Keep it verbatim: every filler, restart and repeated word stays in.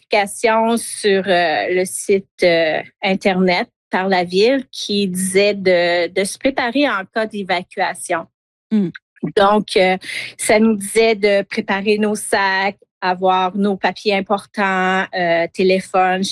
notification sur euh, le site euh, Internet par la ville qui disait de, de se préparer en cas d'évacuation. Mmh. Donc, euh, ça nous disait de préparer nos sacs, avoir nos papiers importants, euh, téléphone,